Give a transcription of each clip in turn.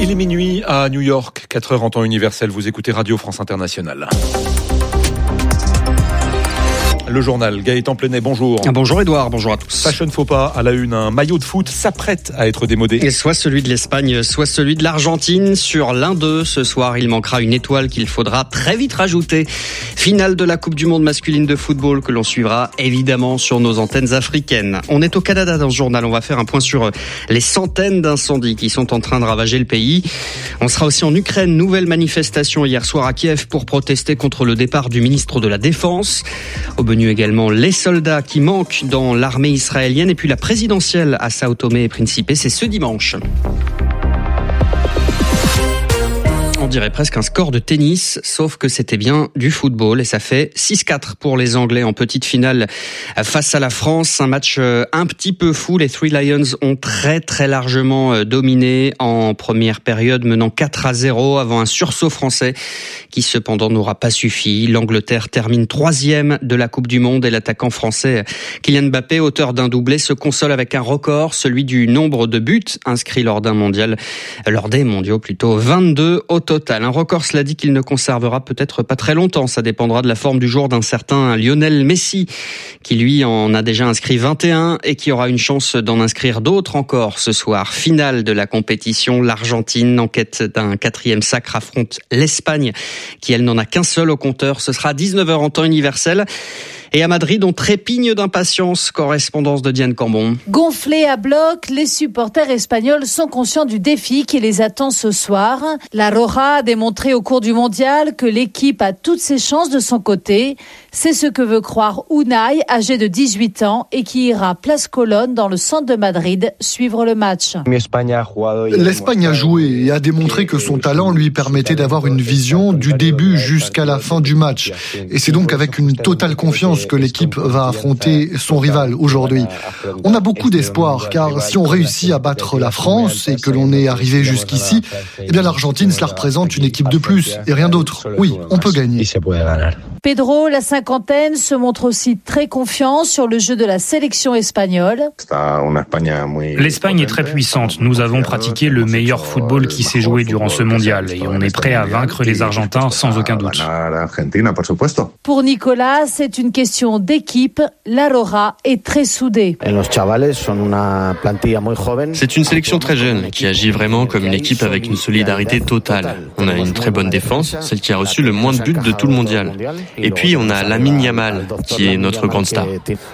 Il est minuit à New York, 4h en temps universel. Vous écoutez Radio France Internationale. Le journal, Gaëtan Plenet, bonjour. Bonjour Edouard, bonjour à tous. Fashion faux pas à la une, un maillot de foot s'apprête à être démodé. Et soit celui de l'Espagne, soit celui de l'Argentine. Sur l'un d'eux, ce soir, il manquera une étoile qu'il faudra très vite rajouter. Finale de la Coupe du Monde masculine de football que l'on suivra évidemment sur nos antennes africaines. On est au Canada dans ce journal, on va faire un point sur les centaines d'incendies qui sont en train de ravager le pays. On sera aussi en Ukraine, nouvelle manifestation hier soir à Kiev pour protester contre le départ du ministre de la Défense. Au menu également les soldats qui manquent dans l'armée israélienne et puis la présidentielle à Sao Tomé et Principe, c'est ce dimanche. On dirait presque un score de tennis, sauf que c'était bien du football et ça fait 6-4 pour les Anglais en petite finale face à la France. Un match un petit peu fou. Les Three Lions ont très largement dominé en première période, menant 4-0 avant un sursaut français qui cependant n'aura pas suffi. L'Angleterre termine 3e de la Coupe du Monde et l'attaquant français Kylian Mbappé, auteur d'un doublé, se console avec un record, celui du nombre de buts inscrits lors des mondiaux, 22 au total. Un record, cela dit, qu'il ne conservera peut-être pas très longtemps. Ça dépendra de la forme du jour d'un certain Lionel Messi, qui lui en a déjà inscrit 21 et qui aura une chance d'en inscrire d'autres encore ce soir. Finale de la compétition, l'Argentine, en quête d'un 4e sacre, affronte l'Espagne, qui elle n'en a qu'un seul au compteur. Ce sera à 19h en temps universel. Et à Madrid, on trépigne d'impatience. Correspondance de Diane Cambon. Gonflés à bloc, les supporters espagnols sont conscients du défi qui les attend ce soir. La Roja a démontré au cours du mondial que l'équipe a toutes ses chances de son côté. C'est ce que veut croire Unai, âgé de 18 ans et qui ira place Colonne dans le centre de Madrid suivre le match. L'Espagne a joué et a démontré que son talent lui permettait d'avoir une vision du début jusqu'à la fin du match. Et c'est donc avec une totale confiance que l'équipe va affronter son rival aujourd'hui. On a beaucoup d'espoir, car si on réussit à battre la France et que l'on est arrivé jusqu'ici, eh bien l'Argentine, cela représente une équipe de plus et rien d'autre. Oui, on peut gagner. Pedro, la cinquantaine, se montre aussi très confiant sur le jeu de la sélection espagnole. L'Espagne est très puissante. Nous avons pratiqué le meilleur football qui s'est joué durant ce mondial et on est prêt à vaincre les Argentins sans aucun doute. Pour Nicolas, c'est une question d'équipe. La Roja est très soudée. C'est une sélection très jeune qui agit vraiment comme une équipe avec une solidarité totale. On a une très bonne défense, celle qui a reçu le moins de buts de tout le mondial. Et puis on a Lamine Yamal qui est notre grande star.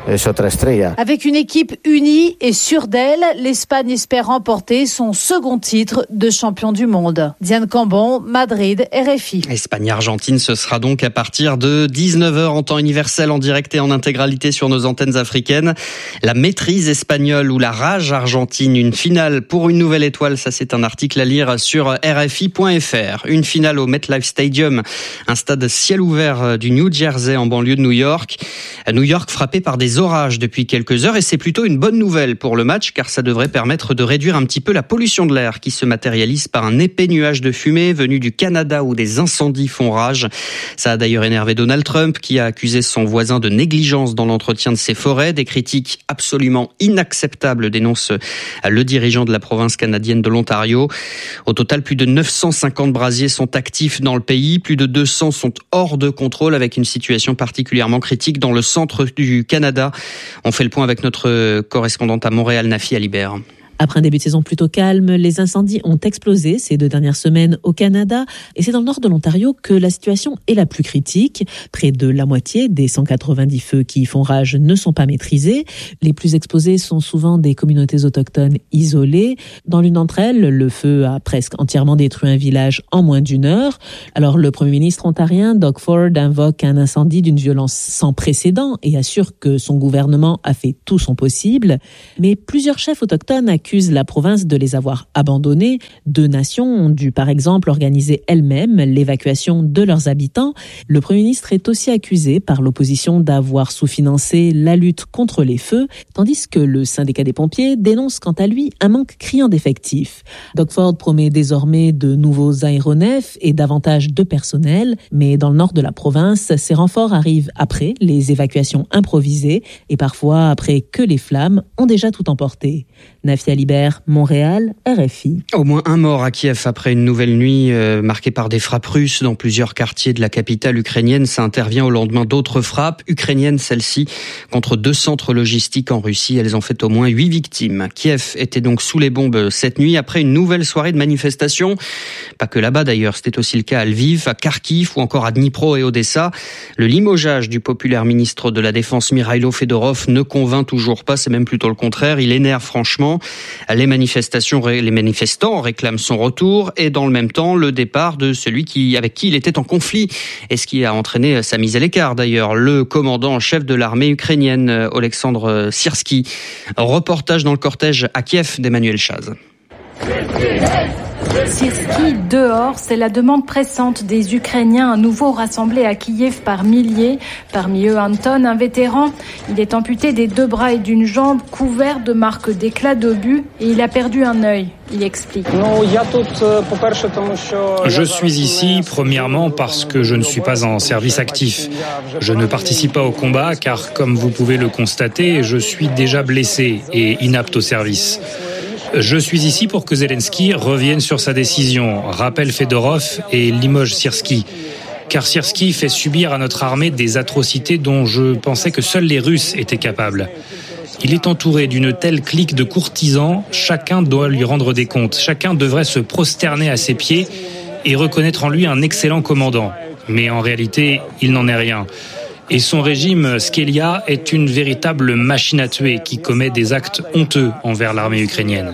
Avec une équipe unie et sûre d'elle, l'Espagne espère remporter son second titre de champion du monde. Diane Cambon, Madrid, RFI. Espagne-Argentine, ce sera donc à partir de 19h en temps universel, en direct et en intégralité sur nos antennes africaines. La maîtrise espagnole ou la rage argentine, une finale pour une nouvelle étoile, ça c'est un article à lire sur RFI.fr. Une finale au MetLife Stadium, un stade ciel ouvert du New Jersey en banlieue de New York. New York frappé par des orages depuis quelques heures et c'est plutôt une bonne nouvelle pour le match car ça devrait permettre de réduire un petit peu la pollution de l'air qui se matérialise par un épais nuage de fumée venu du Canada où des incendies font rage. Ça a d'ailleurs énervé Donald Trump qui a accusé son voisin de négligence dans l'entretien de ses forêts. Des critiques absolument inacceptables dénonce le dirigeant de la province canadienne de l'Ontario. Au total, plus de 950 brasiers sont actifs dans le pays. Plus de 200 sont hors de contrôle avec une situation particulièrement critique dans le centre du Canada. On fait le point avec notre correspondante à Montréal, Nafi Alibert. Après un début de saison plutôt calme, les incendies ont explosé ces 2 dernières semaines au Canada et c'est dans le nord de l'Ontario que la situation est la plus critique. Près de la moitié des 190 feux qui font rage ne sont pas maîtrisés. Les plus exposés sont souvent des communautés autochtones isolées. Dans l'une d'entre elles, le feu a presque entièrement détruit un village en moins d'1 heure. Alors le Premier ministre ontarien, Doug Ford, invoque un incendie d'une violence sans précédent et assure que son gouvernement a fait tout son possible. Mais plusieurs chefs autochtones accusent la province de les avoir abandonnés. 2 nations ont dû par exemple organiser elles-mêmes l'évacuation de leurs habitants. Le Premier ministre est aussi accusé par l'opposition d'avoir sous-financé la lutte contre les feux, tandis que le syndicat des pompiers dénonce quant à lui un manque criant d'effectifs. Doug Ford promet désormais de nouveaux aéronefs et davantage de personnel, mais dans le nord de la province, ces renforts arrivent après les évacuations improvisées et parfois après que les flammes ont déjà tout emporté. Nafi Jalibert, Montréal, RFI. Au moins un mort à Kiev après une nouvelle nuit marquée par des frappes russes dans plusieurs quartiers de la capitale ukrainienne. Ça intervient au lendemain d'autres frappes ukrainiennes, celles-ci, contre 2 centres logistiques en Russie. Elles ont fait au moins 8 victimes. Kiev était donc sous les bombes cette nuit après une nouvelle soirée de manifestation. Pas que là-bas d'ailleurs, c'était aussi le cas à Lviv, à Kharkiv ou encore à Dnipro et Odessa. Le limogeage du populaire ministre de la Défense Mikhailo Fedorov ne convainc toujours pas, c'est même plutôt le contraire. Il énerve franchement. Les manifestants réclament son retour et dans le même temps le départ de celui avec qui il était en conflit et ce qui a entraîné sa mise à l'écart d'ailleurs, le commandant en chef de l'armée ukrainienne, Oleksandr Syrsky. Reportage dans le cortège à Kiev d'Emmanuel Chaz. Syrsky dehors, c'est la demande pressante des Ukrainiens à nouveau rassemblés à Kiev par milliers. Parmi eux, Anton, un vétéran. Il est amputé des 2 bras et d'une jambe, couvert de marques d'éclats d'obus et il a perdu un œil. Il explique. Je suis ici, premièrement, parce que je ne suis pas en service actif. Je ne participe pas au combat car, comme vous pouvez le constater, je suis déjà blessé et inapte au service. Je suis ici pour que Zelensky revienne sur sa décision, rappelle Fedorov et limoge Syrsky. Car Syrsky fait subir à notre armée des atrocités dont je pensais que seuls les Russes étaient capables. Il est entouré d'une telle clique de courtisans, chacun doit lui rendre des comptes. Chacun devrait se prosterner à ses pieds et reconnaître en lui un excellent commandant. Mais en réalité, il n'en est rien. Et son régime, Skelia, est une véritable machine à tuer qui commet des actes honteux envers l'armée ukrainienne.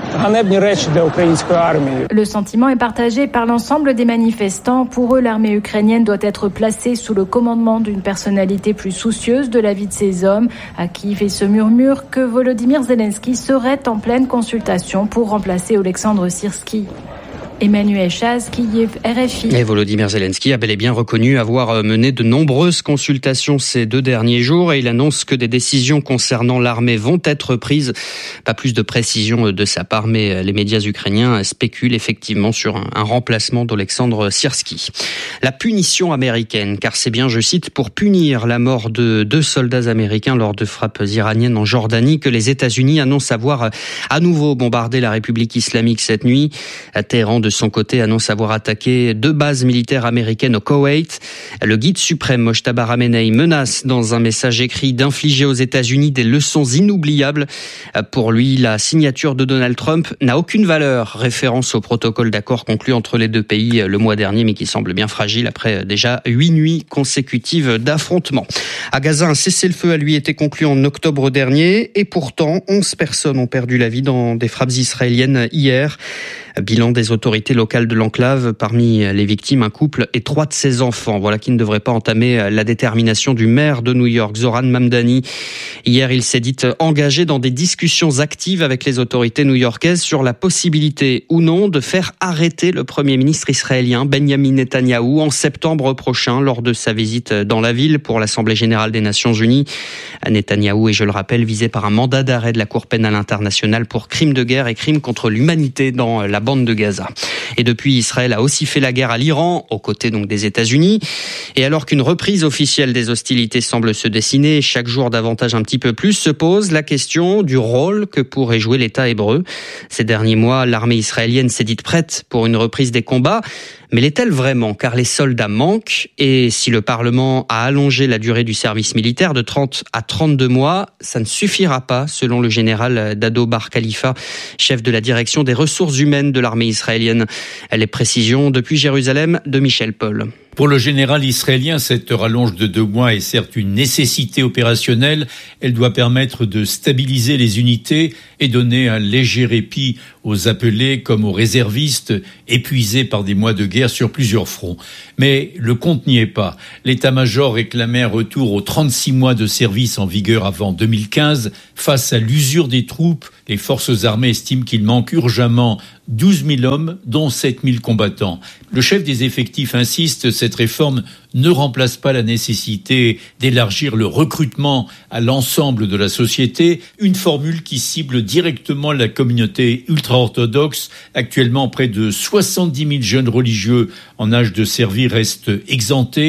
Le sentiment est partagé par l'ensemble des manifestants. Pour eux, l'armée ukrainienne doit être placée sous le commandement d'une personnalité plus soucieuse de la vie de ses hommes. À Kiev, il se murmure que Volodymyr Zelensky serait en pleine consultation pour remplacer Oleksandr Syrsky. Emmanuel Chaz, Kiev, RFI. Et Volodymyr Zelensky a bel et bien reconnu avoir mené de nombreuses consultations ces 2 derniers jours et il annonce que des décisions concernant l'armée vont être prises. Pas plus de précision de sa part, mais les médias ukrainiens spéculent effectivement sur un remplacement d'Oleksandr Syrsky. La punition américaine, car c'est bien, je cite, pour punir la mort de 2 soldats américains lors de frappes iraniennes en Jordanie que les États-Unis annoncent avoir à nouveau bombardé la République islamique cette nuit. Téhéran, de son côté, annonce avoir attaqué 2 bases militaires américaines au Koweït. Le guide suprême Mojtaba Khamenei menace dans un message écrit d'infliger aux États-Unis des leçons inoubliables. Pour lui, la signature de Donald Trump n'a aucune valeur. Référence au protocole d'accord conclu entre les 2 pays le mois dernier, mais qui semble bien fragile après déjà 8 nuits consécutives d'affrontements. À Gaza, un cessez-le-feu a lui été conclu en octobre dernier et pourtant 11 personnes ont perdu la vie dans des frappes israéliennes hier. Bilan des autorités locales de l'enclave, parmi les victimes, un couple et 3 de ses enfants. Voilà qui ne devrait pas entamer la détermination du maire de New York, Zoran Mamdani. Hier, il s'est dit engagé dans des discussions actives avec les autorités new-yorkaises sur la possibilité ou non de faire arrêter le Premier ministre israélien Benjamin Netanyahou en septembre prochain lors de sa visite dans la ville pour l'Assemblée générale des Nations Unies. Netanyahou est, je le rappelle, visé par un mandat d'arrêt de la Cour pénale internationale pour crimes de guerre et crimes contre l'humanité dans la bande de Gaza. Et depuis, Israël a aussi fait la guerre à l'Iran, aux côtés donc des États-Unis. Et alors qu'une reprise officielle des hostilités semble se dessiner, chaque jour davantage un petit peu plus, se pose la question du rôle que pourrait jouer l'État hébreu. Ces derniers mois, l'armée israélienne s'est dite prête pour une reprise des combats. Mais l'est-elle vraiment? Car les soldats manquent et si le Parlement a allongé la durée du service militaire de 30 à 32 mois, ça ne suffira pas, selon le général Dado Bar Khalifa, chef de la direction des ressources humaines de l'armée israélienne. Les précisions depuis Jérusalem de Michel Paul. Pour le général israélien, cette rallonge de 2 mois est certes une nécessité opérationnelle. Elle doit permettre de stabiliser les unités et donner un léger répit aux appelés comme aux réservistes épuisés par des mois de guerre sur plusieurs fronts. Mais le compte n'y est pas. L'état-major réclamait un retour aux 36 mois de service en vigueur avant 2015. Face à l'usure des troupes, les forces armées estiment qu'il manque urgemment 12 000 hommes, dont 7 000 combattants. Le chef des effectifs insiste, cette réforme ne remplace pas la nécessité d'élargir le recrutement à l'ensemble de la société, une formule qui cible directement la communauté ultra-orthodoxe. Actuellement, près de 70 000 jeunes religieux en âge de servir restent exemptés.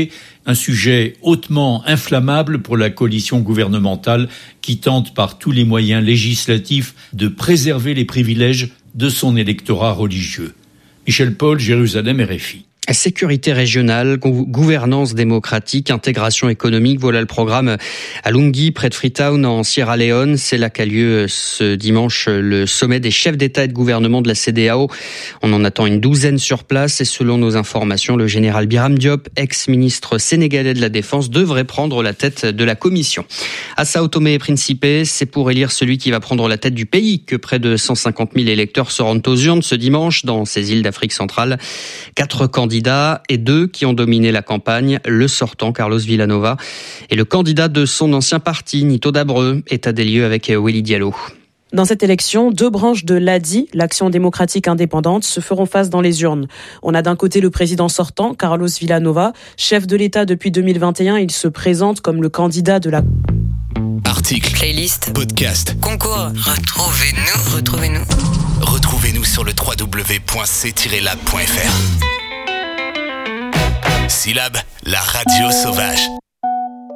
un sujet hautement inflammable pour la coalition gouvernementale qui tente par tous les moyens législatifs de préserver les privilèges de son électorat religieux. Michel Paul, Jérusalem, RFI. Sécurité régionale, gouvernance démocratique, intégration économique, voilà le programme à Lungi, près de Freetown, en Sierra Leone. C'est là qu'a lieu ce dimanche le sommet des chefs d'État et de gouvernement de la CEDEAO. On en attend une douzaine sur place et selon nos informations, le général Biram Diop, ex-ministre sénégalais de la Défense, devrait prendre la tête de la commission. À Sao Tomé et Principe, c'est pour élire celui qui va prendre la tête du pays que près de 150 000 électeurs se rendent aux urnes ce dimanche dans ces îles d'Afrique centrale. 4 candidats et 2 qui ont dominé la campagne, le sortant Carlos Villanova et le candidat de son ancien parti, Nito Dabreu. État des lieux avec Willy Diallo. Dans cette élection, 2 branches de l'ADI, l'Action démocratique indépendante, se feront face dans les urnes. On a d'un côté le président sortant, Carlos Villanova, chef de l'État depuis 2021. Il se présente comme le candidat de la... Articles, playlist, podcast, concours. Retrouvez-nous. Retrouvez-nous sur le www.c-lab.fr. Syllab, la radio sauvage.